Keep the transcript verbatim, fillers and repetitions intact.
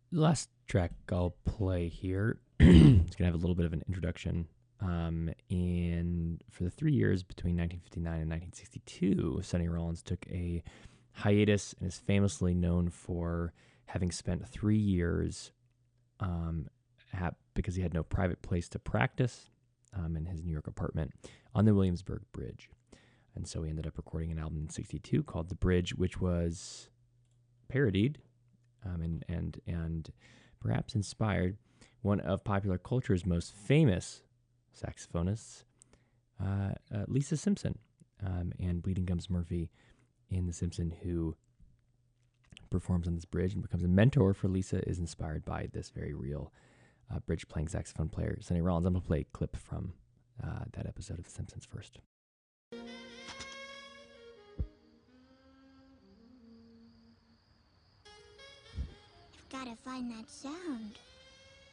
The last track I'll play here is going to have a little bit of an introduction. Um, and for the three years between nineteen fifty-nine and nineteen sixty-two, Sonny Rollins took a hiatus and is famously known for having spent three years um, at, because he had no private place to practice um, in his New York apartment on the Williamsburg Bridge. And so he ended up recording an album in sixty-two called The Bridge, which was parodied um, and, and, and perhaps inspired one of popular culture's most famous saxophonists, uh, uh, Lisa Simpson, um, and Bleeding Gums Murphy in The Simpson, who performs on this bridge and becomes a mentor for Lisa, is inspired by this very real uh, bridge playing saxophone player, Sonny Rollins. I'm going to play a clip from uh, that episode of The Simpsons first. You've got to find that sound.